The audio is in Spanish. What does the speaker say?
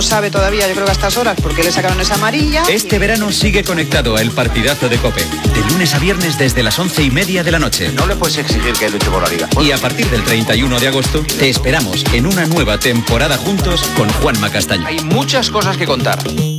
Sabe todavía, yo creo que a estas horas, porque le sacaron esa amarilla. Este verano sigue conectado a El Partidazo de COPE, de lunes a viernes desde las 11:30 de la noche. No le puedes exigir que luche por la Liga. Y a partir del 31 de agosto te esperamos en una nueva temporada juntos con Juanma Castaño. Hay muchas cosas que contar.